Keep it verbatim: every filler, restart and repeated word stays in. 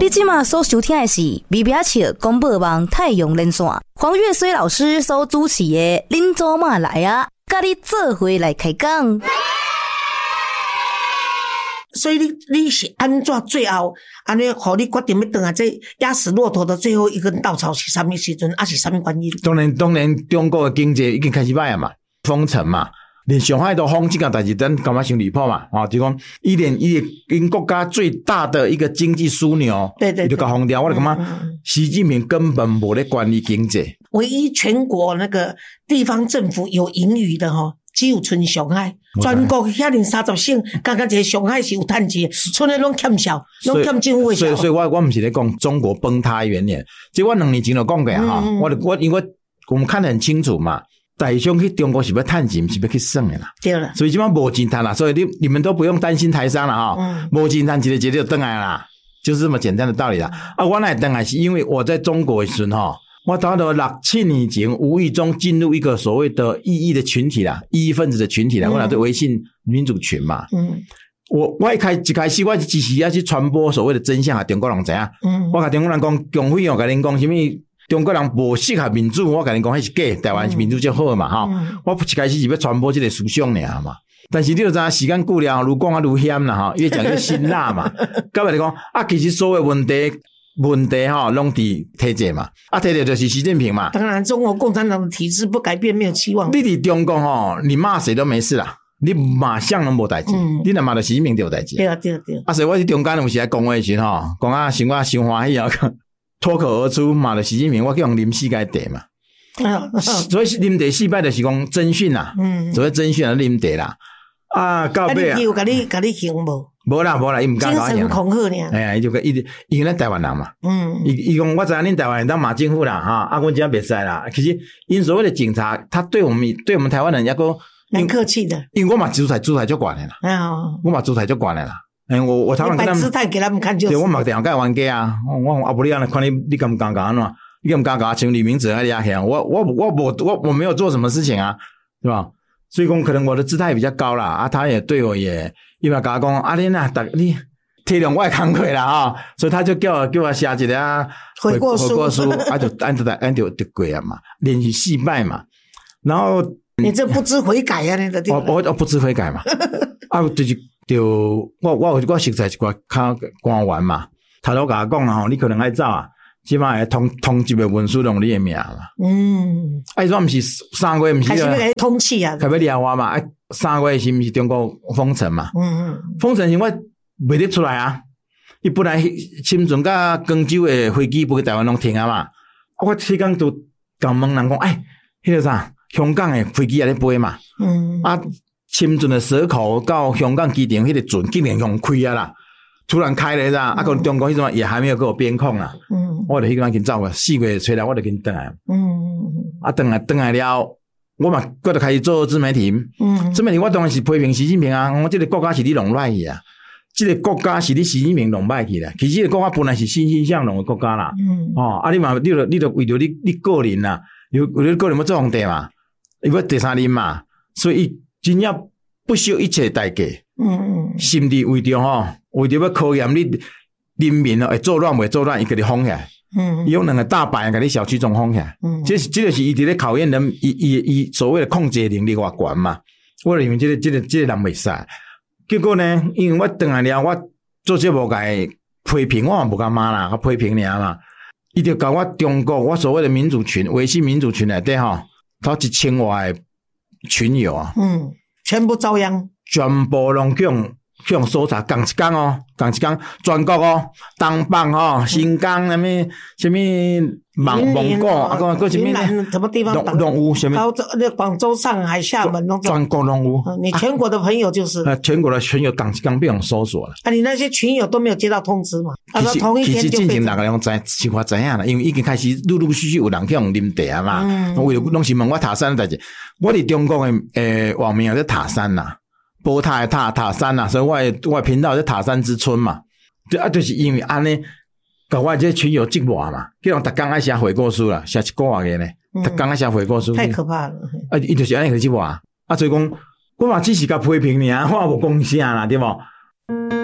你今嘛所收听的是微表笑广播网太阳连线，黄月水老师所主持的恁祖妈来啊，甲你做伙来开讲。 所以你你是安怎最后安尼，互你决定要转来这压死骆驼的最后一根稻草是啥物时阵，还是啥物原因？ 当然，当然，中国的经济已经开始歹啊嘛，封城嘛。连上海都封这个代志，咱干嘛想离谱嘛？啊，就讲伊连伊因国家最大的一个经济枢纽， 对对， 就甲封掉。我就感觉习近平根本无咧管理经济。 唯一全国那个地方政府有盈余的吼，只有剩上海。全国遐尼三十省，刚刚一个上海是有趁钱，剩的拢欠钞，拢欠政府的钞。 所以，所以我我不是在讲中国崩塌元年，这我两年前就讲过哈。嗯、我我因为我们看得很清楚嘛。大商去中国是要趁钱，是要去省的啦。 对了， 所以基本上无钱赚啦，所以你你们都不用担心台商了哈。嗯，无钱赚，一个一个就回来啦，就是这么简单的道理啦。啊，我来回来是因为我在中国的时候哈，我到了六七年前无意中进入一个所谓的异议的群体啦，异议分子的群体啦，嗯、我来对微信民主群嘛。嗯，我我一开一开始我是支持要去传播所谓的真相，中国人知影。嗯，我甲中国人讲，共匪哦，甲恁讲什么？中国人不适合民主，我跟你讲那是假，台湾是民主就好嘛哈、嗯。我一开始是要传播这个思想尔嘛，但是你就知道时间久了，愈讲啊愈险啦哈，越讲越辛辣嘛。到尾来讲啊，其实所有问题问题哈，拢伫体制嘛，啊体制就是习近平嘛。 当然，中国共产党的体制不改变，没有期望。 你伫中国吼，你骂谁都没事啦，你马上拢无代志，嗯、你若骂到习近平就有代志。 对啊对啊对啊。 啊，所以我伫中间有时来讲话时吼，讲啊，生我伤欢喜啊。脱口而出骂了习近平，我叫人啉世界茶嘛。所以啉茶失败就是讲征讯啦，嗯，所谓征讯啊啉茶啦。啊，到尾啊， 有甲你甲你行无？ 无啦无啦，伊毋敢甲我行。 精神恐吓呢？ 哎呀，伊就个伊伊咱台湾人嘛，嗯，伊伊讲我知影恁台湾人当骂政府啦，哈，啊，阮真袂使啦。其实因所谓的警察，他对我们对我们台湾人也个蛮客气的， 因为我嘛姿态姿态足悬的啦，哎哦，我嘛姿态足悬的啦。哎、欸，我我常常跟他们姿态给他们看就是。 对，我嘛定甲冤家啊，我我啊不然看你你敢不敢讲安怎？你敢不敢讲像李明哲那样？我我我我我我没有做什么事情啊，对吧？所以讲可能我的姿态比较高啦，啊，他也对我也伊嘛甲我讲，啊，恁啊，逐你体谅我的工课啦哈，所以他就叫我叫我写一个啊悔过书，悔过书，啊就按着在按着就过啊嘛，连续失败嘛，然后你这不知悔改啊，你的我我我不知悔改嘛，啊就是。就我我我熟悉一寡较官员嘛，头头甲我讲啦吼，你可能爱走啊，起码会通通缉的文书用你的名嘛。嗯，啊，说毋是三月毋是？ 还是要给通气啊？ 开要掠我嘛？啊，三月是毋是中国封城嘛？嗯嗯，封城是我袂得出来啊。伊本来深圳甲廣州的飛機不去台灣攏停啊嘛，我迄天就甲問人講，哎，迄、那個啥，香港的飛機也咧飛嘛？嗯啊。深圳的蛇口到香港机场，迄個船竟然用開啊啦！突然開了啦，啊，個中國迄種也還沒有給我邊控啦。嗯，我就迄個人去走啊，四月吹來，我就跟轉來。嗯，啊，轉來轉來了，我嘛，我就開始做自媒體。嗯，自媒體我當然是批評習近平啊，我這個國家是你弄壞去啊，這個國家是你習近平弄壞去啦。其實這個國家本來是欣欣向榮的國家啦。嗯，哦，啊，你嘛，你就你就為了你你個人啦，有為了個人要做皇帝嘛，要第三任嘛，所以。真要不惜一切代價，嗯嗯，甚至為着吼，為着要考驗你人民哦，會做亂未做亂，伊給你封起來，嗯，伊用兩個大板給你小區中封起來，嗯，這是這就是伊佇咧考驗人，伊伊伊所謂的控制能力偌懸嘛。我認為這個這個這個人袂使，結果呢，因為我轉來了，我做這無甲伊批評，我嘛無甲罵啦，我批評爾嘛，伊就甲我中國我所謂的民主群、微信民主群內底吼，頭一千外個群友啊，嗯， 全部遭殃， 全部攏向向搜查，共一天哦，共一天，全國哦，東北哦，新疆什麼什麼蒙蒙古啊，個個什麼什麼地方攏攏有什麼？ 高州、那廣州、上海、廈門攏全國攏有。 你全國的朋友就是啊，全國的群友共一天被人搜索了。 啊，你那些群友都沒有接到通知嘛？ 其實其實進行大家攏知，情況知影啦，因為已經開始陸陸續續有人去用啉茶啊嘛。嗯，為了攏是問我塔山的代志，我哋中國的誒網名有在塔山啦。波塔的塔塔山啦，所以我的我的頻道是塔山之春嘛，對啊，就是因為安尼，搞我這群友積活嘛，叫人逐工愛寫悔過書啦，寫一個月呢，逐工愛寫悔過書， 太可怕了。 啊，伊就是安尼去積活啊，啊，所以講我嘛只是甲批評爾，我無講啥啦，對無？